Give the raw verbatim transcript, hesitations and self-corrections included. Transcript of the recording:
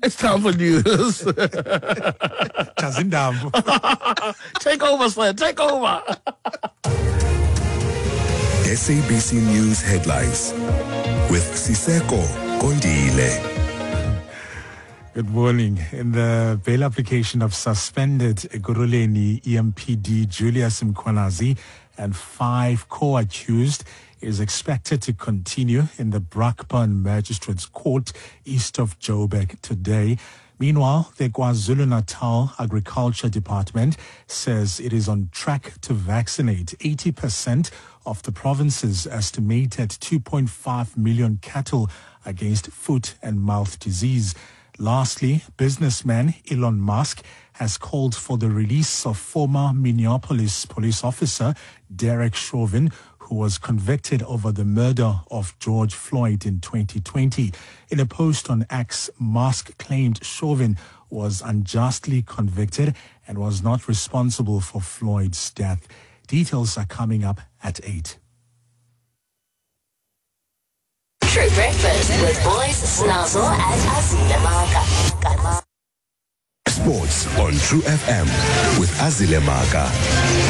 It's time for news. Take over, sir. Take over. S A B C News headlines with Siseko Kondile. Good morning. In the bail application of suspended Ekurhuleni E M P D Julius Mkhwanazi and five co-accused is expected to continue in the Brakpan Magistrates Court east of Joburg today. Meanwhile, the KwaZulu-Natal Agriculture Department says it is on track to vaccinate eighty percent of the province's estimated two point five million cattle against foot and mouth disease. Lastly, businessman Elon Musk has called for the release of former Minneapolis police officer Derek Chauvin, who was convicted over the murder of George Floyd in twenty twenty. In a post on X, Musk claimed Chauvin was unjustly convicted and was not responsible for Floyd's death. Details are coming up at eight. True Breakfast with Boys Snazzle and Azile Maka. Sports on True F M with Azile Maka.